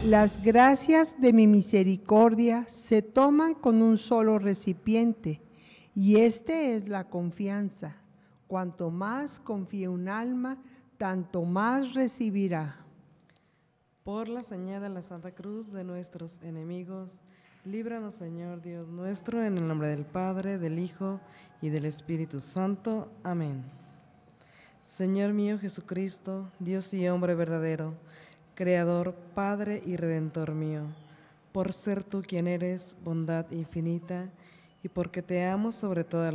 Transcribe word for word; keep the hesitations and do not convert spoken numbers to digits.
Las gracias de mi misericordia se toman con un solo recipiente, y este es la confianza. Cuanto más confíe un alma, tanto más recibirá. Por la señal de la Santa Cruz de nuestros enemigos, líbranos, Señor Dios nuestro, en el nombre del Padre, del Hijo y del Espíritu Santo. Amén. Señor mío Jesucristo, Dios y hombre verdadero, Creador, Padre y Redentor mío, por ser tú quien eres bondad infinita y porque te amo sobre todas